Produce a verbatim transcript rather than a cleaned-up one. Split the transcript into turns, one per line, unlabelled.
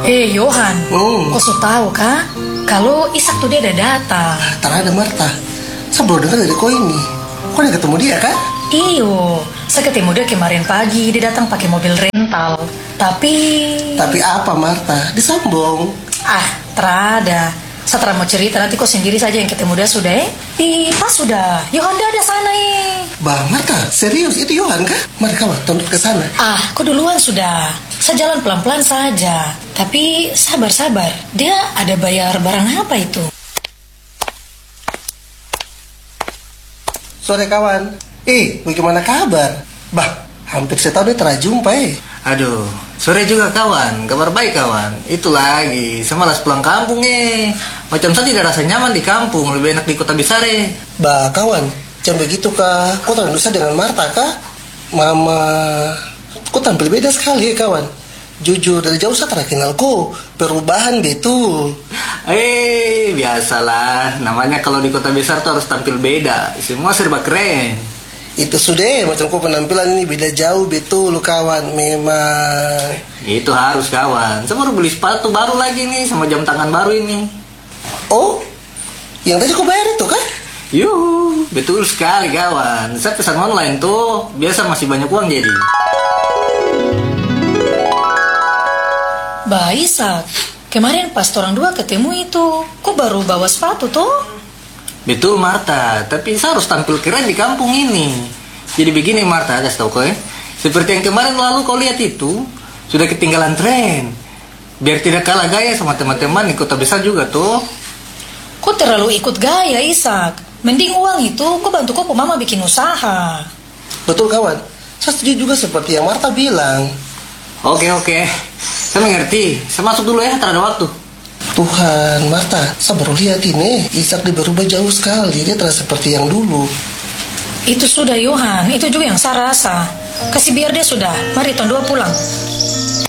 Eh Johan,
Hmm.
kau sudah tahu kah? Kalau Ishak tuh dia ada datang.
Terada Marta. Saya baru dengar dari kau ini. Kau udah ketemu dia kan?
Iyo, saya ketemu dia kemarin pagi. Dia datang pakai mobil rental. Tapi,
Tapi apa Marta? Disambung.
ah, terada. Setelah mau cerita nanti kau sendiri saja yang ketemu dia sudah eh. Ih, pas sudah. Johan dia ada sana eh.
Bah Marta, serius itu Yohan kah? Mari kawan, tunduk ke sana.
Ah, kau duluan sudah. Saya jalan pelan-pelan saja. Tapi sabar-sabar. Dia ada bayar barang apa itu?
Sore kawan. Eh, bagaimana kabar? Bah, hampir setahun ini terjumpa eh.
Aduh, sore juga kawan, kabar baik kawan. Itu lagi, saya malas pulang kampung eh. Macam saya tidak rasa nyaman di kampung, lebih enak di kota besar eh.
Bah kawan, jangan begitu kah? Kau tahu dosa dengan Marta kah? Mama, kau tampil beda sekali ya kawan. Jujur dari jauh saya tak kenal kau. Perubahan gitu.
Eh, biasalah, namanya kalau di kota besar tuh harus tampil beda. Semua serba keren.
Itu sudah macam kau penampilan ini beda jauh betul kawan. Memang.
Itu harus kawan. Saya baru beli sepatu baru lagi nih, sama jam tangan baru ini.
Oh, yang tadi kau bayar itu kah?
Yuh, betul sekali kawan. Saya pesan online tuh, biasa masih banyak uang jadi.
Bah Ishak, kemarin pas orang dua ketemu itu, kok baru bawa sepatu tuh?
Betul Marta, tapi saya harus tampil keren di kampung ini. Jadi begini Marta, kasih tau kau ya. Seperti yang kemarin lalu kau lihat itu, sudah ketinggalan tren. Biar tidak kalah gaya sama teman-teman di kota besar juga tuh.
Kok terlalu ikut gaya Ishak? Mending uang itu kok bantu kok mama bikin usaha.
Betul kawan. Saya setuju juga seperti yang Marta bilang.
Oke oke, saya mengerti. Saya masuk dulu ya, tak ada waktu.
Tuhan, Marta, saya baru lihat ini. Ishak dia berubah jauh sekali. Dia terasa seperti yang dulu.
Itu sudah Johan, itu juga yang saya rasa. Kasih biar dia sudah. Mari tahun dua pulang.